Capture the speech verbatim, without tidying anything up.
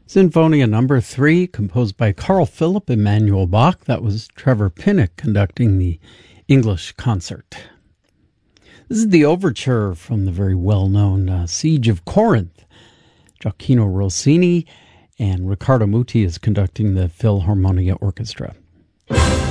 Sinfonia number three, composed by Carl Philipp Emanuel Bach. That was Trevor Pinnock conducting the English concert. This is the overture from the very well-known uh, Siege of Corinth. Gioacchino Rossini and Riccardo Muti is conducting the Philharmonia Orchestra.